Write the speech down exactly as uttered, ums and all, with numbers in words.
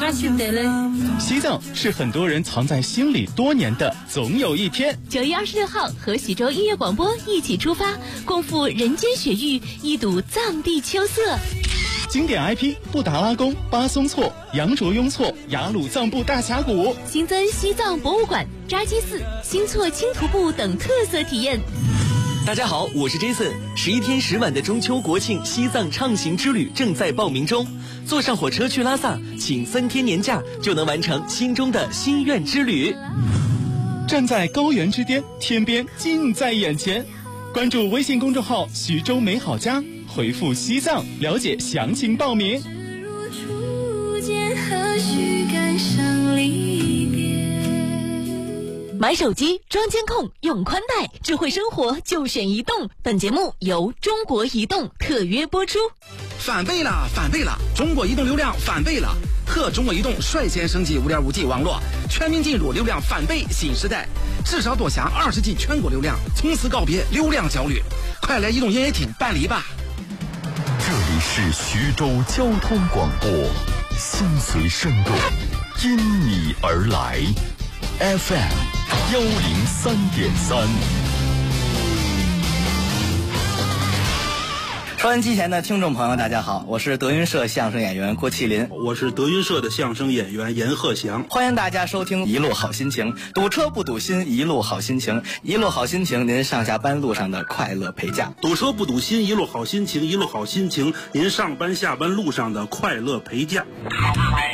哪记得嘞？ 西藏是很多人藏在心里多年的总有一天。 九月二十六号，和喜洲音乐广播一起出发，共赴人间雪域，一睹藏地秋色。 经典 I P 布达拉宫、巴松措、羊卓雍措、雅鲁藏布大峡谷， 新增西藏博物馆、扎基寺、新措轻徒步等特色体验。 大家好，我是 Jason。十一天十晚的中秋国庆西藏畅行之旅正在报名中，坐上火车去拉萨，请三天年假就能完成心中的心愿之旅。 站在高原之巅，天边近在眼前。关注微信公众号徐州美好家，回复西藏了解详情报名。 买手机装监控用宽带，智慧生活就选移动。本节目由中国移动特约播出。 返倍了，返倍了！中国移动流量返倍了！特中国移动率先升级 五点五 G 网络，全面进入流量返倍新时代，至少多享二十 G 全国流量，从此告别流量焦虑。快来移动营业厅办理吧！ 这里是徐州交通广播，心随生动，因你而来 ，F M 幺零三点三。 收音机前的听众朋友，大家好，我是德云社相声演员郭麒麟， 我是德云社的相声演员严鹤翔， 欢迎大家收听一路好心情，堵车不堵心，一路好心情，一路好心情，您上下班路上的快乐陪驾。 堵车不堵心，一路好心情，一路好心情，您上班下班路上的快乐陪驾。